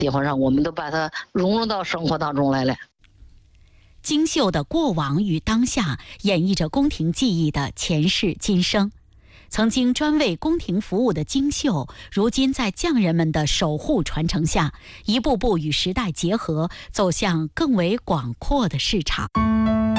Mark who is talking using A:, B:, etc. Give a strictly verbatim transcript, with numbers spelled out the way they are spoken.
A: 地方上，我们都把它融入到生活当中来了。
B: 京绣的过往与当下，演绎着宫廷技艺的前世今生。曾经专为宫廷服务的京绣，如今在匠人们的守护传承下，一步步与时代结合，走向更为广阔的市场。